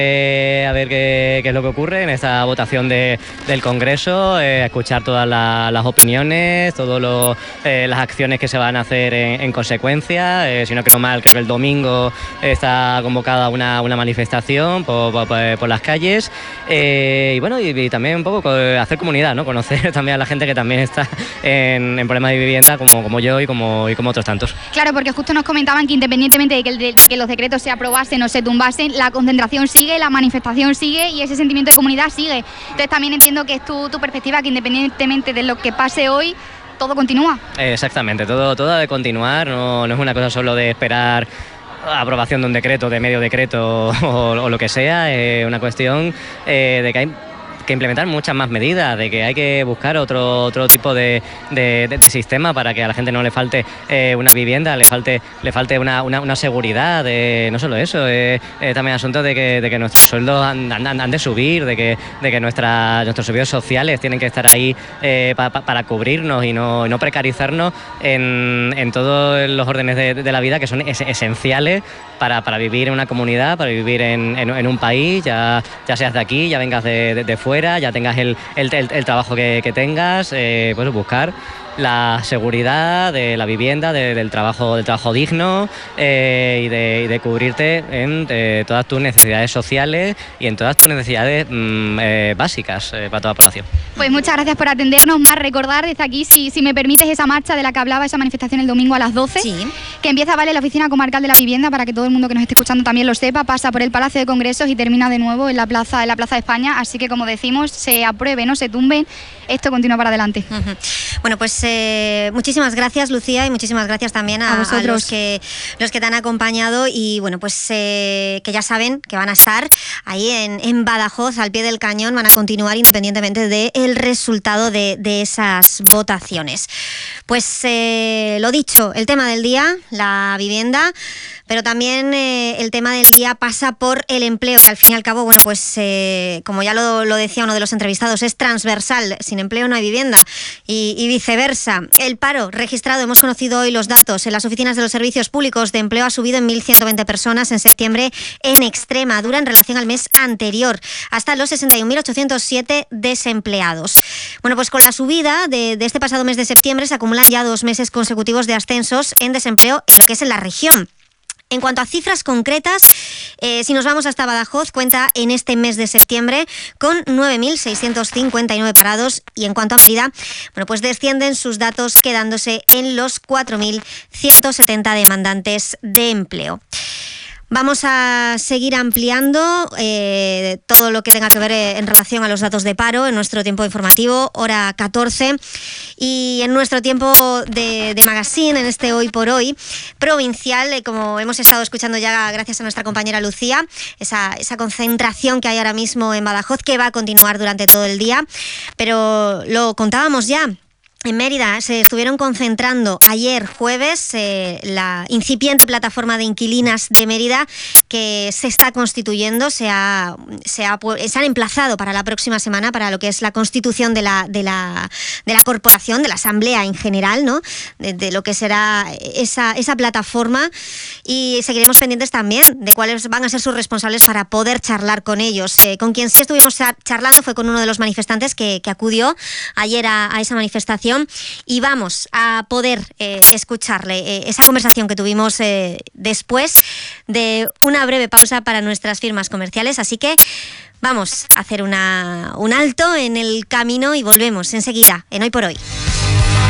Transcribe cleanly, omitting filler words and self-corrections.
A ver qué es lo que ocurre en esta votación del Congreso, escuchar todas las opiniones, todas las acciones que se van a hacer en consecuencia. Si no creo mal, creo que el domingo está convocada una manifestación por las calles. Y bueno, y también un poco hacer comunidad, ¿no? Conocer también a la gente que también está en problemas de vivienda, como yo y como otros tantos. Claro, porque justo nos comentaban que independientemente de que los decretos se aprobasen o se tumbasen, la concentración sigue, la manifestación sigue y ese sentimiento de comunidad sigue. Entonces también entiendo que es tu perspectiva, que independientemente de lo que pase hoy, todo continúa. Exactamente, todo debe continuar, no es una cosa solo de esperar aprobación de un decreto, de medio decreto o lo que sea, es una cuestión de que hay que implementar muchas más medidas, de que hay que buscar otro tipo de sistema para que a la gente no le falte una vivienda, le falte una seguridad, no solo eso, también asunto de que nuestros sueldos han de subir, de que nuestros servicios sociales tienen que estar ahí para cubrirnos y no precarizarnos en todos los órdenes de la vida que son esenciales para vivir en una comunidad, para vivir en un país, ya seas de aquí, ya vengas de fuera, ya tengas el trabajo que tengas, pues buscar la seguridad de la vivienda, del trabajo digno, y de cubrirte en todas tus necesidades sociales y en todas tus necesidades básicas para toda la población. Pues muchas gracias por atendernos. Más recordar desde aquí, si me permites, esa marcha de la que hablaba, esa manifestación el domingo a las 12, sí, que empieza la Oficina Comarcal de la Vivienda, para que todo el mundo que nos esté escuchando también lo sepa, pasa por el Palacio de Congresos y termina de nuevo en la Plaza de España. Así que, como decimos, se apruebe, no se tumbe, esto continúa para adelante. Bueno, pues muchísimas gracias, Lucía, y muchísimas gracias también a los que te han acompañado, y bueno, pues que ya saben que van a estar ahí en Badajoz, al pie del cañón, van a continuar independientemente del resultado de esas votaciones. Pues lo dicho, el tema del día, la vivienda, pero también el tema del día pasa por el empleo, que al fin y al cabo, bueno, pues como ya lo decía uno de los entrevistados, es transversal. Sin empleo no hay vivienda y viceversa. El paro registrado, hemos conocido hoy los datos, en las oficinas de los servicios públicos de empleo ha subido en 1.120 personas en septiembre en Extremadura en relación al mes anterior, hasta los 61.807 desempleados. Bueno, pues con la subida de este pasado mes de septiembre se acumulan ya 2 meses consecutivos de ascensos en desempleo en lo que es en la región. En cuanto a cifras concretas, si nos vamos hasta Badajoz, cuenta en este mes de septiembre con 9.659 parados, y en cuanto a Mérida, bueno, pues descienden sus datos, quedándose en los 4.170 demandantes de empleo. Vamos a seguir ampliando todo lo que tenga que ver en relación a los datos de paro en nuestro tiempo informativo, hora 14, y en nuestro tiempo de magazine, en este Hoy por Hoy provincial, como hemos estado escuchando ya gracias a nuestra compañera Lucía, esa concentración que hay ahora mismo en Badajoz, que va a continuar durante todo el día, pero lo contábamos ya. En Mérida se estuvieron concentrando ayer jueves la incipiente plataforma de inquilinas de Mérida, que se está constituyendo, se han emplazado para la próxima semana para lo que es la constitución de la corporación, de la asamblea en general, ¿no? De lo que será esa plataforma, y seguiremos pendientes también de cuáles van a ser sus responsables para poder charlar con ellos. Con quien sí estuvimos charlando fue con uno de los manifestantes que acudió ayer a esa manifestación, y vamos a poder escucharle esa conversación que tuvimos después de una breve pausa para nuestras firmas comerciales. Así que vamos a hacer un alto en el camino y volvemos enseguida en Hoy por Hoy.